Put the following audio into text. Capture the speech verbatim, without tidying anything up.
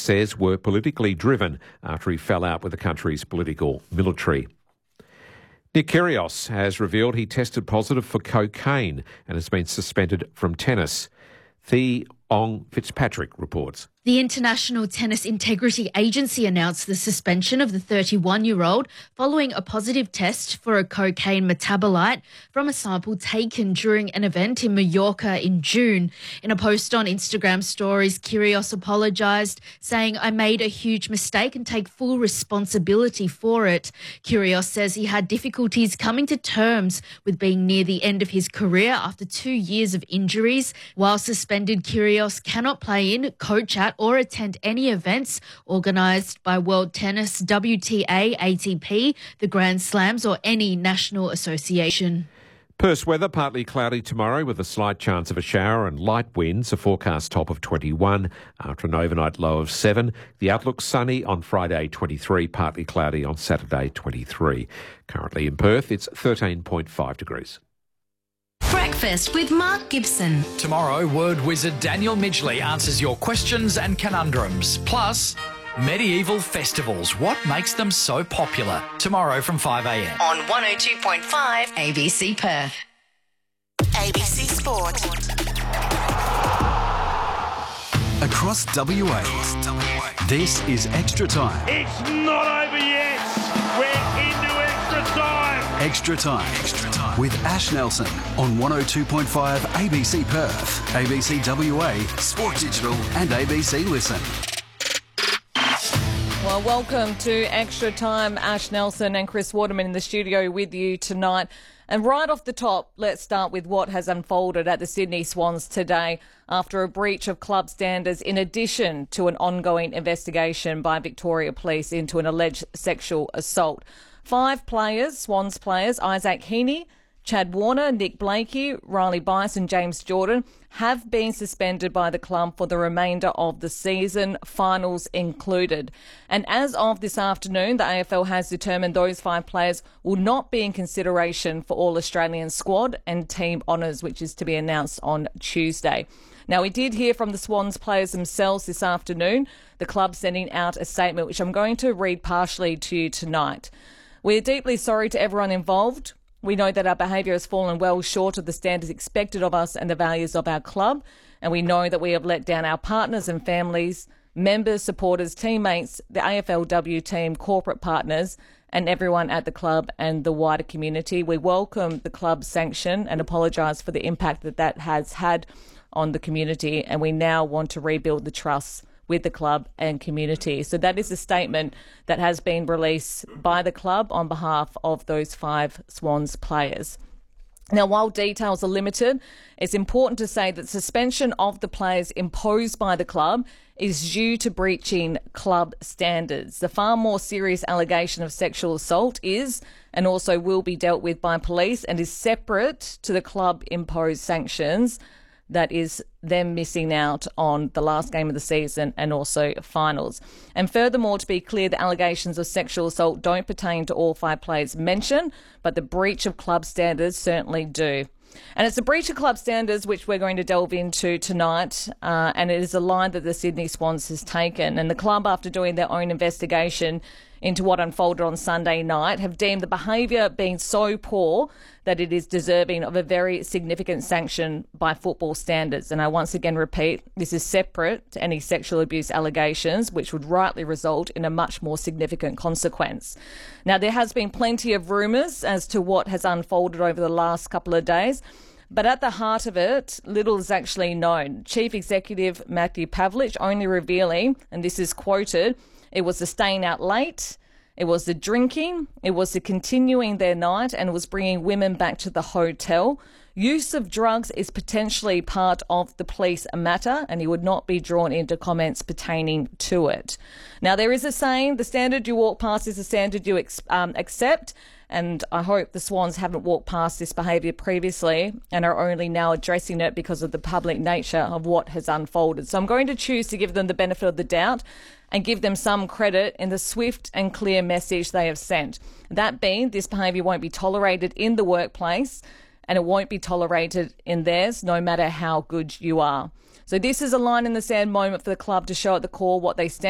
says were politically driven after he fell out with the country's political military. Nick Kyrgios has revealed he tested positive for cocaine and has been suspended from tennis. The Ong Fitzpatrick reports. The International Tennis Integrity Agency announced the suspension of the thirty-one-year-old following a positive test for a cocaine metabolite from a sample taken during an event in Mallorca in June. In a post on Instagram stories, Kyrgios apologised, saying, "I made a huge mistake and take full responsibility for it." Kyrgios says he had difficulties coming to terms with being near the end of his career after two years of injuries. While suspended, Kyrgios cannot play in, coach at or attend any events organised by World Tennis, W T A, A T P, the Grand Slams or any national association. Perth weather, partly cloudy tomorrow with a slight chance of a shower and light winds, a forecast top of twenty-one after an overnight low of seven. The outlook sunny on Friday twenty-three, partly cloudy on Saturday twenty-three. Currently in Perth, it's thirteen point five degrees. Breakfast with Mark Gibson. Tomorrow, word wizard Daniel Midgley answers your questions and conundrums. Plus, medieval festivals. What makes them so popular? Tomorrow from five a m. On one oh two point five A B C Perth. A B C Sport. Across W A, this is Extra Time. It's not over yet. We're into extra time. Extra Time. Extra Time. With Ash Nelson on one oh two point five A B C Perth, A B C W A, Sport Digital and A B C Listen. Well, welcome to Extra Time. Ash Nelson and Chris Waterman in the studio with you tonight. And right off the top, let's start with what has unfolded at the Sydney Swans today after a breach of club standards in addition to an ongoing investigation by Victoria Police into an alleged sexual assault. Five players, Swans players, Isaac Heaney, Chad Warner, Nick Blakey, Riley Bice and James Jordan have been suspended by the club for the remainder of the season, finals included. And as of this afternoon, the A F L has determined those five players will not be in consideration for All-Australian squad and team honours, which is to be announced on Tuesday. Now, we did hear from the Swans players themselves this afternoon, the club sending out a statement, which I'm going to read partially to you tonight. "We are deeply sorry to everyone involved. We know that our behaviour has fallen well short of the standards expected of us and the values of our club, and we know that we have let down our partners and families, members, supporters, teammates, the A F L W team, corporate partners, and everyone at the club and the wider community. We welcome the club's sanction and apologise for the impact that that has had on the community, and we now want to rebuild the trust with the club and community." So that is a statement that has been released by the club on behalf of those five Swans players. Now, while details are limited, it's important to say that suspension of the players imposed by the club is due to breaching club standards. The far more serious allegation of sexual assault is and also will be dealt with by police and is separate to the club-imposed sanctions. That is them missing out on the last game of the season and also finals. And furthermore, to be clear, the allegations of sexual assault don't pertain to all five players mentioned, but the breach of club standards certainly do. And it's a breach of club standards which we're going to delve into tonight, uh, and it is a line that the Sydney Swans has taken. And the club, after doing their own investigation into what unfolded on Sunday night, have deemed the behaviour being so poor that it is deserving of a very significant sanction by football standards. And I once again repeat, this is separate to any sexual abuse allegations, which would rightly result in a much more significant consequence. Now, there has been plenty of rumours as to what has unfolded over the last couple of days, but at the heart of it, little is actually known. Chief Executive Matthew Pavlich only revealing, and this is quoted, "It was the staying out late, it was the drinking, it was the continuing their night, and it was bringing women back to the hotel. Use of drugs is potentially part of the police matter, and he would not be drawn into comments pertaining to it." Now, there is a saying, the standard you walk past is the standard you ex- um, accept, and I hope the Swans haven't walked past this behaviour previously and are only now addressing it because of the public nature of what has unfolded. So I'm going to choose to give them the benefit of the doubt and give them some credit in the swift and clear message they have sent. That being, this behaviour won't be tolerated in the workplace and it won't be tolerated in theirs, no matter how good you are. So this is a line in the sand moment for the club to show at the core what they stand